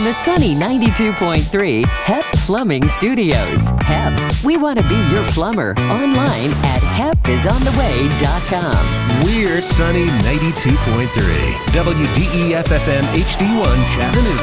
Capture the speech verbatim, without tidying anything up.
the sunny ninety-two point three H E P Plumbing Studios. H E P, we want to be your plumber. Online at hep is on the way dot com. We're sunny ninety-two point three W D E F F M H D one Chattanooga.